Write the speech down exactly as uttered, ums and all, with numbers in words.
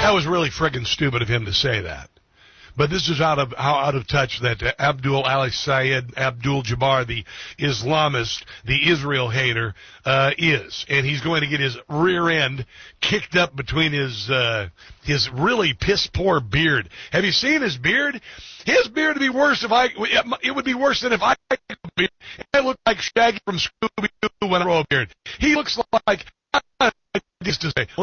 That was really friggin' stupid of him to say that. But this is out of how out of touch that uh, Abdul Ali Syed Abdul Jabbar, the Islamist, the Israel hater, uh, is, and he's going to get his rear end kicked up between his uh, his really piss poor beard. Have you seen his beard? His beard would be worse if I. It would be worse than if I. I look like Shaggy from Scooby Doo when I grow a beard. He looks like. Just to say.